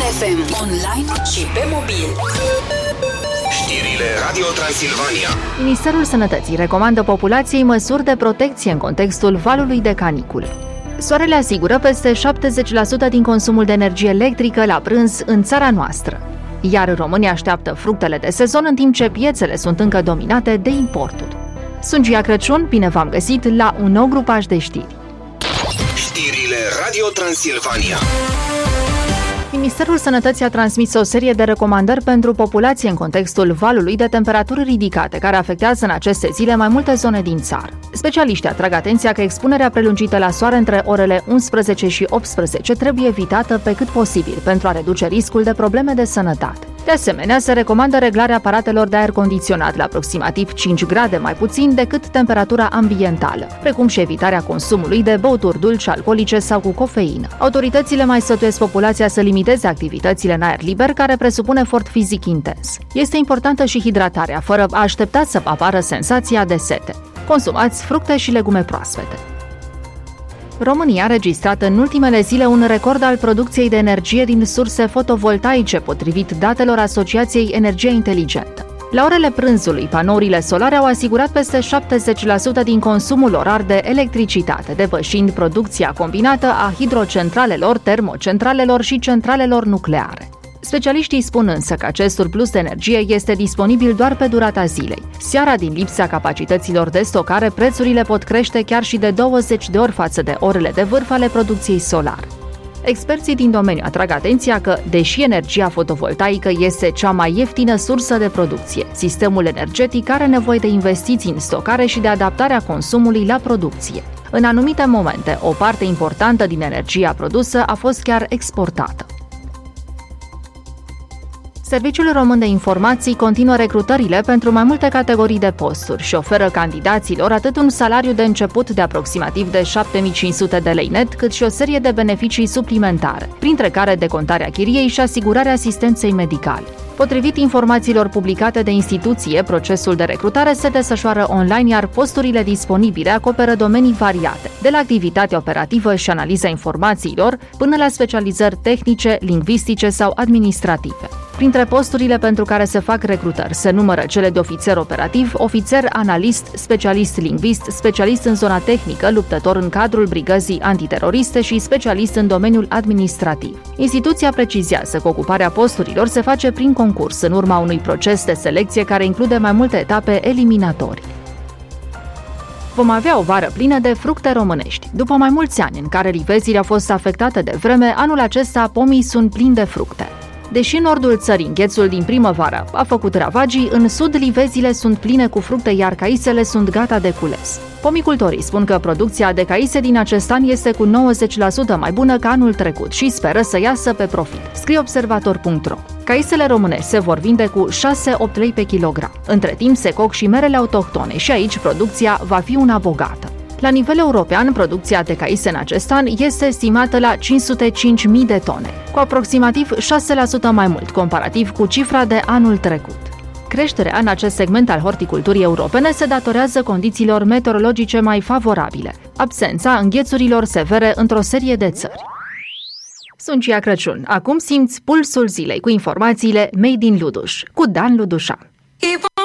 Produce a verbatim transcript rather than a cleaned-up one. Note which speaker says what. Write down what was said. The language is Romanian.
Speaker 1: F M, online și pe mobil.
Speaker 2: Știrile Radio Transilvania.
Speaker 3: Ministerul Sănătății recomandă populației măsuri de protecție în contextul valului de caniculă. Soarele asigură peste șaptezeci la sută din consumul de energie electrică la prânz în țara noastră. Iar România așteaptă fructele de sezon, în timp ce piețele sunt încă dominate de importuri. Sunt Gia Crăciun, bine v-am găsit la un nou grupaj de știri.
Speaker 2: Știrile Radio Transilvania.
Speaker 3: Ministerul Sănătății a transmis o serie de recomandări pentru populație în contextul valului de temperaturi ridicate, care afectează în aceste zile mai multe zone din țară. Specialiștii atrag atenția că expunerea prelungită la soare între orele unsprezece și optsprezece trebuie evitată pe cât posibil pentru a reduce riscul de probleme de sănătate. De asemenea, se recomandă reglarea aparatelor de aer condiționat la aproximativ cinci grade mai puțin decât temperatura ambientală, precum și evitarea consumului de băuturi dulci, alcoolice sau cu cofeină. Autoritățile mai sfătuiesc populația să limiteze activitățile în aer liber, care presupun efort fizic intens. Este importantă și hidratarea, fără a aștepta să apară senzația de sete. Consumați fructe și legume proaspete. România a registrat în ultimele zile un record al producției de energie din surse fotovoltaice, potrivit datelor Asociației Energie Inteligentă. La orele prânzului, panourile solare au asigurat peste șaptezeci la sută din consumul orar de electricitate, depășind producția combinată a hidrocentralelor, termocentralelor și centralelor nucleare. Specialiștii spun însă că acest surplus de energie este disponibil doar pe durata zilei. Seara, din lipsa capacităților de stocare, prețurile pot crește chiar și de douăzeci de ori față de orele de vârf ale producției solare. Experții din domeniu atrag atenția că, deși energia fotovoltaică este cea mai ieftină sursă de producție, sistemul energetic are nevoie de investiții în stocare și de adaptarea consumului la producție. În anumite momente, o parte importantă din energia produsă a fost chiar exportată. Serviciul Român de Informații continuă recrutările pentru mai multe categorii de posturi și oferă candidaților atât un salariu de început de aproximativ de șapte mii cinci sute de lei net, cât și o serie de beneficii suplimentare, printre care decontarea chiriei și asigurarea asistenței medicale. Potrivit informațiilor publicate de instituție, procesul de recrutare se desfășoară online, iar posturile disponibile acoperă domenii variate, de la activitatea operativă și analiza informațiilor, până la specializări tehnice, lingvistice sau administrative. Printre posturile pentru care se fac recrutări se numără cele de ofițer operativ, ofițer analist, specialist lingvist, specialist în zona tehnică, luptător în cadrul brigăzii antiteroriste și specialist în domeniul administrativ. Instituția precizează că ocuparea posturilor se face prin concurs, în urma unui proces de selecție care include mai multe etape eliminatorii. Vom avea o vară plină de fructe românești. După mai mulți ani în care livezile au fost afectate de vreme, anul acesta pomii sunt plini de fructe. Deși în nordul țării înghețul din primăvară a făcut ravagii, în sud livezile sunt pline cu fructe, iar caisele sunt gata de cules. Pomicultorii spun că producția de caise din acest an este cu nouăzeci la sută mai bună ca anul trecut și speră să iasă pe profit, scrie observator punct ro. Caisele românești se vor vinde cu șase opt lei pe kilogram. Între timp se coc și merele autohtone și aici producția va fi una bogată. La nivel european, producția de caise în acest an este estimată la cinci sute cinci mii de tone, cu aproximativ șase la sută mai mult, comparativ cu cifra de anul trecut. Creșterea în acest segment al horticulturii europene se datorează condițiilor meteorologice mai favorabile, absența înghețurilor severe într-o serie de țări. Sunt Gia Crăciun. Acum simți pulsul zilei cu informațiile Made in Luduș, cu Dan Ludușan.